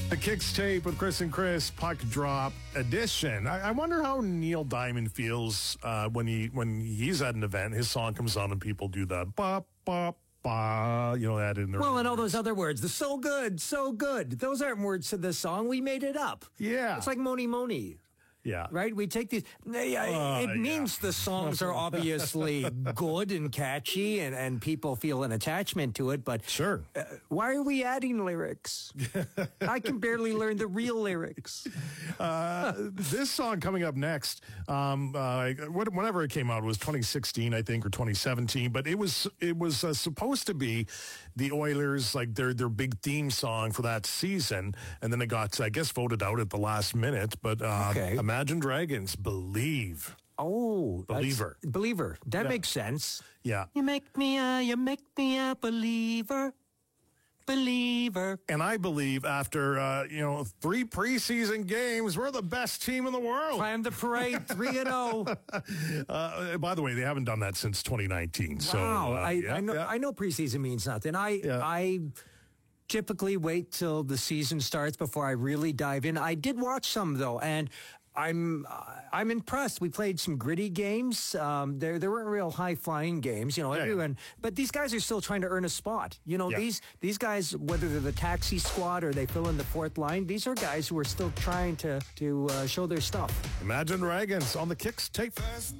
The Kicks tape with Chris and Chris Puck Drop edition. I wonder how Neil Diamond feels when he's at an event. His song comes on and people do the bop bop ba. You know that in there. Well, and all those other words. The so good, so good. Those aren't words to this song. We made it up. Yeah, it's like Moni Moni. Yeah. Right? We take these. It means the songs are obviously good and catchy and people feel an attachment to it, but sure. Why are we adding lyrics? I can barely learn the real lyrics. This song coming up next, whenever it came out, it was 2016, I think, or 2017, but it was supposed to be the Oilers, like their big theme song for that season, and then it got, I guess, voted out at the last minute, but okay. Imagine Dragons, Believe. Oh, Believer. Believer. That makes sense. Yeah. You make me a believer. Believer. And I believe after, 3 preseason games, we're the best team in the world. Plan the parade 3-0. By the way, they haven't done that since 2019. Wow. So, I know preseason means nothing. I typically wait till the season starts before I really dive in. I did watch some, though, and I'm impressed. We played some gritty games. There weren't real high-flying games, everyone. But these guys are still trying to earn a spot. These guys, whether they're the taxi squad or they fill in the fourth line, these are guys who are still trying to show their stuff. Imagine Dragons on the Kicks tape.